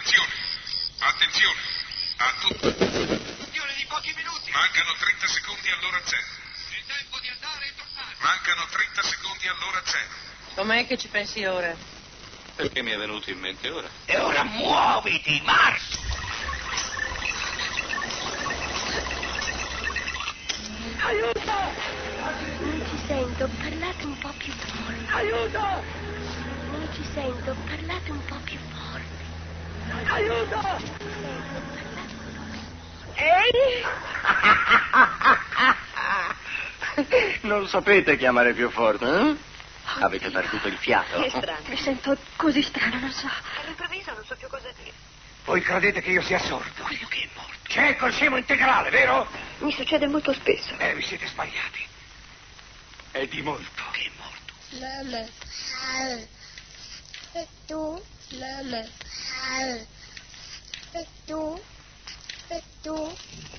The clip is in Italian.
Attenzione, attenzione, a tutti. Questione di pochi minuti. Mancano 30 secondi all'ora zero. Il tempo di andare e tornare. Mancano 30 secondi all'ora zero. Com'è che ci pensi ora? Perché mi è venuto in mente ora? E ora muoviti, marcia! Aiuto! Non ci sento, parlate un po' più forte. Aiuto! Non ci sento, parlate un po' più forte. Aiuto! Non ci sento, parlate un po' più forte. Ehi! Non sapete chiamare più forte, eh? Avete perduto il fiato. È strano. Mi sento così strano, non so. All'improvviso non so più cosa dire. Voi credete che io sia sordo? Quello che è morto. C'è col scemo integrale, vero? Mi succede molto spesso. Vi siete sbagliati. È di molto che è morto. Mamma, e tu? Mamma, e tu? E tu?